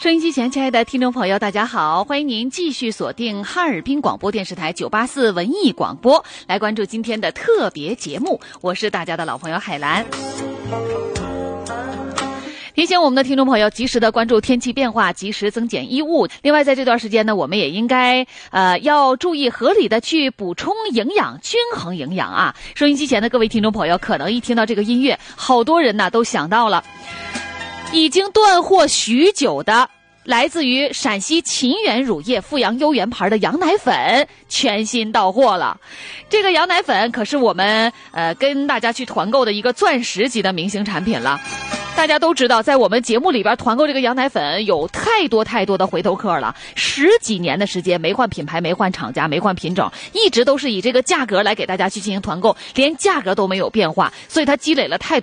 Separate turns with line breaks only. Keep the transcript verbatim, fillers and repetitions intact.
收音机前亲爱的听众朋友大家好，欢迎您继续锁定哈尔滨广播电视台九八四文艺广播，来关注今天的特别节目，我是大家的老朋友海兰。提醒我们的听众朋友及时的关注天气变化，及时增减衣物。另外在这段时间呢，我们也应该呃要注意合理的去补充营养，均衡营养啊。收音机前的各位听众朋友，可能一听到这个音乐，好多人呢都想到了已经断货许久的来自于陕西秦源乳业阜阳优源牌的羊奶粉全新到货了。这个羊奶粉可是我们呃跟大家去团购的一个钻石级的明星产品了。大家都知道，在我们节目里边团购这个羊奶粉有太多太多的回头客了，十几年的时间没换品牌，没换厂家，没换品种，一直都是以这个价格来给大家去进行团购，连价格都没有变化，所以它积累了太多